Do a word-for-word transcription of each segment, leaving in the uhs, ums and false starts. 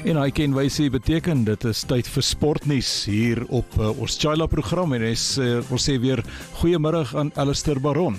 En hy ken wysie beteken, dit is tyd vir sportnuus hier op uh, ons Chila program en is uh, wil sê weer goeiemiddag aan Alistair Baron.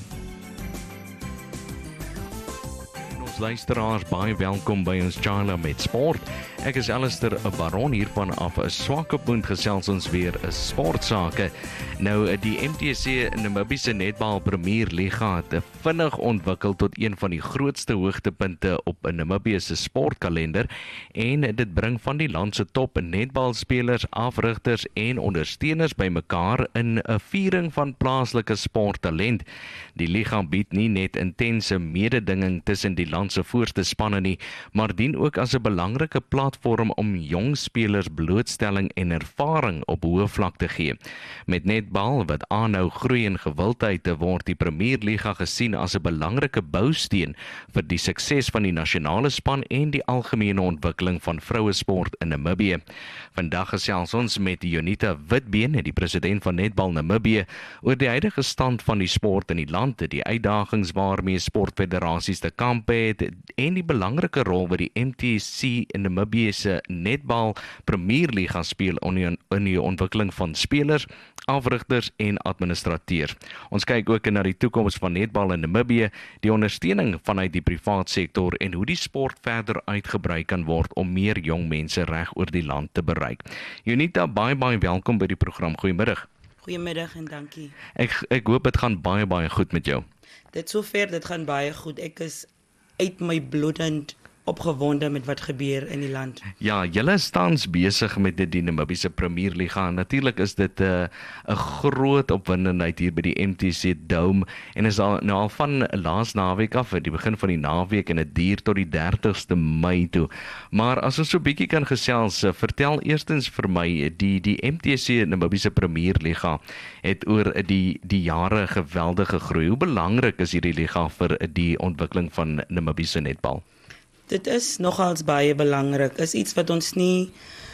Ons luisteraars, baie welkom by ons Chila met sport. Ek is Alistair Baron hier vanaf 'n Swakopmund gesels ons weer 'n sportsake. Nou die M T S C Namibiese Netbal Premier Liga het vinnig ontwikkel tot een van die grootste hoogtepunte op 'n Namibië se sportkalender en dit bring van die land se top netbalspelers, afrigters en ondersteuners bymekaar in 'n viering van plaaslike sporttalent. Die liga bied nie net intense mededinging tussen die land se voorste spanne nie, maar dien ook as 'n belangrike platform om jong spelers blootstelling en ervaring op hoë vlak te gee. Met netbal wat aanhou groei in gewildheid te word die Premier Liga gesien as 'n belangrike bousteen vir die sukses van die nasionale span en die algemene ontwikkeling van vrouesport in Namibië. Vandag gesels ons met Jonita Witbeen, die president van Netbal Namibië, oor die huidige stand van die sport in die land, die uitdagings waarmee sportfederasies te kamp het en die belangrike rol wat die M T S C in Namibië se Netbal Premier Liga speel in die ontwikkeling van spelers, afrigters en administrateurs. Ons kyk ook na die toekoms van netbal in Namibië, die ondersteuning vanuit die privaat sektor en hoe die sport verder uitgebrei kan word om meer jong mense reg oor die land te bereik. Jonita, baie baie welkom by die program. Goeiemiddag. Goeiemiddag en dankie. Ek ek hoop dit gaan baie baie goed met jou. Dit sover, dit gaan baie goed. Ek is uit my bloedend opgewonde met wat gebeur in die land. Ja, julle is tans besig met die Namibiese Premier Liga. Natuurlik is dit 'n uh, 'n groot opwindendheid hier by die M T S C Dome en is al nou al van laas naweek af, die begin van die naweek en dit duur tot die dertigste Mei toe. Maar as ons so 'n bietjie kan gesels, vertel eerstens vir my die die M T S C Namibiese Premier Liga het oor die die jare geweldige groei. Hoe belangrik is hierdie liga vir die ontwikkeling van Namibiese netbal? Dit is nogals baie belangrik. Is iets wat ons nie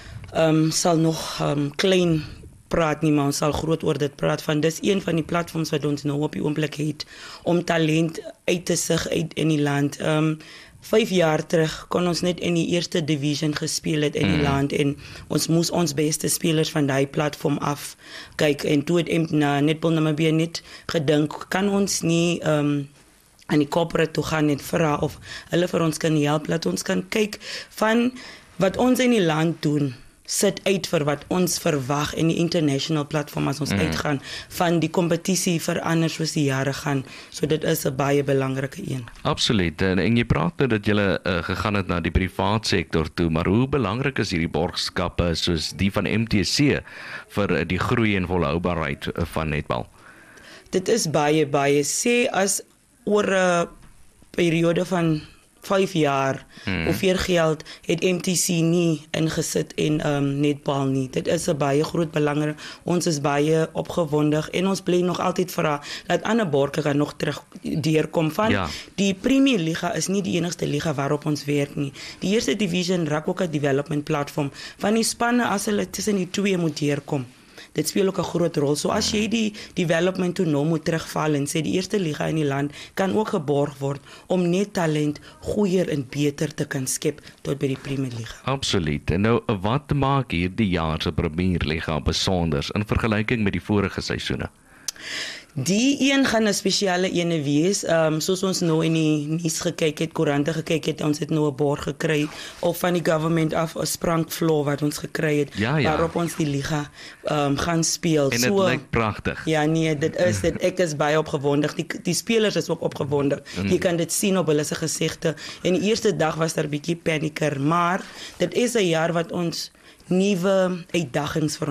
um, sal nog um, klein praat nie, maar ons sal groot oor dit praat van. Dis een van die platforms wat ons nou op die oomblik het om talent uit te sig uit in die land. Um, Vyf jaar terug kon ons net in die eerste division gespeel het in die mm. land en ons moes ons beste spelers van die platform af kyk en toe het na Netbal Namibië net gedink, kan ons nie um, aan die corporate toe gaan en vra of hulle vir ons kan help, dat ons kan kyk van wat ons in die land doen, sit uit vir wat ons verwag in die international platform as ons mm. uitgaan, van die kompetisie verander soos die jare gaan, so dit is 'n baie belangrike een. Absoluut, en, en jy praat nou dat julle uh, gegaan het na die privaat sektor toe, maar hoe belangrik is hierdie borgskappe soos die van M T S C vir uh, die groei en volhoubaarheid uh, van netbal? Dit is baie, baie, sê as oor 'n periode van vyf jaar, hmm. hoeveel geld het M T C nie ingesit in um, netbal nie. Dit is 'n baie groot belangrijk. Ons is baie opgewondig en ons bly nog altyd vra dat ander borge kan nog terug deurkom van ja. Die Premier Liga is nie die enigste liga waarop ons werk nie. Die eerste division raak ook 'n development platform van die spanne as hulle tussen die twee moet deurkom. Dit speel ook 'n groot rol. So as jy die development toe nou moet terugval en sê die eerste liga in die land kan ook geborg word om net talent goeier en beter te kan skep tot by die Premier Liga. Absoluut. En nou wat maak hierdie jaar se Premier Liga besonder in vergelyking met die vorige seisoene? Die een gaan 'n spesiale ene wees, um, soos ons nou in die nuus gekyk het, koerante gekyk het, ons het nou 'n borg gekry, of van die government af, 'n sprankvloer wat ons gekry het, ja, ja. waarop ons die liga um, gaan speel. En dit so, lyk pragtig. Ja, nee, dit is, dit, ek is baie opgewondig, die, die spelers is ook opgewondig, mm. jy kan dit sien op hulle se gesigte, en die eerste dag was daar 'n bietjie panieker, maar dit is 'n jaar wat ons nuwe uitdagings vir